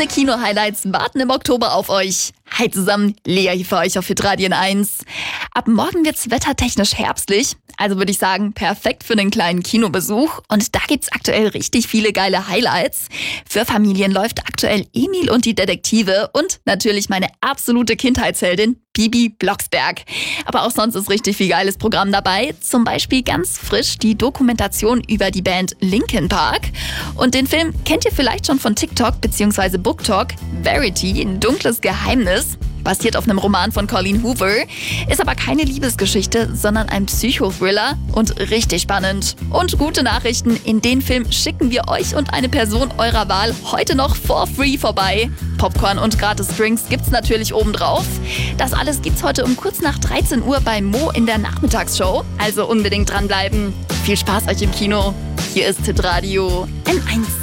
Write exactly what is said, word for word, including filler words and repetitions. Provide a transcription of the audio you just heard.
Diese Kino-Highlights warten im Oktober auf euch. Hi zusammen, Lea hier für euch auf Hitradio eins. Ab morgen wird's wettertechnisch herbstlich. Also würde ich sagen, perfekt für einen kleinen Kinobesuch. Und da gibt's aktuell richtig viele geile Highlights. Für Familien läuft aktuell Emil und die Detektive und natürlich meine absolute Kindheitsheldin Bibi Blocksberg. Aber auch sonst ist richtig viel geiles Programm dabei. Zum Beispiel ganz frisch die Dokumentation über die Band Linkin Park. Und den Film kennt ihr vielleicht schon von TikTok bzw. BookTok. Verity, ein dunkles Geheimnis. Basiert auf einem Roman von Colleen Hoover, ist aber keine Liebesgeschichte, sondern ein Psychothriller und richtig spannend. Und gute Nachrichten, in den Film schicken wir euch und eine Person eurer Wahl heute noch for free vorbei. Popcorn und gratis Drinks gibt's natürlich obendrauf. Das alles gibt's heute um kurz nach dreizehn Uhr bei Mo in der Nachmittagsshow. Also unbedingt dranbleiben. Viel Spaß euch im Kino. Hier ist Hitradio N eins.